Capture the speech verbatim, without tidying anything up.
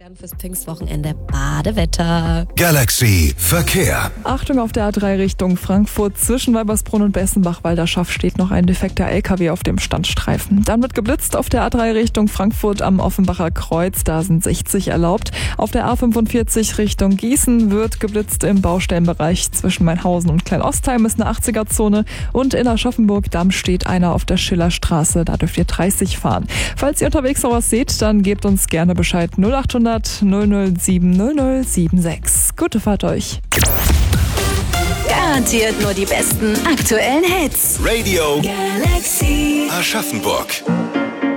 Fürs Pfingstwochenende Badewetter. Galaxy Verkehr. Achtung auf der A drei Richtung Frankfurt zwischen Weibersbrunn und Bessenbach-Walderschaft steht noch ein defekter L K W auf dem Standstreifen. Dann wird geblitzt auf der A drei Richtung Frankfurt am Offenbacher Kreuz, da sind sechzig erlaubt. Auf der A fünfundvierzig Richtung Gießen wird geblitzt im Baustellenbereich zwischen Mainhausen und Kleinostheim ist eine achtziger-Zone und in Aschaffenburg-Damm steht einer auf der Schillerstraße, da dürft ihr dreißig fahren. Falls ihr unterwegs noch was seht, dann gebt uns gerne Bescheid null achthundert null null sieben null null sieben sechs. Gute Fahrt euch. Garantiert nur die besten aktuellen Hits. Radio Galaxy Aschaffenburg.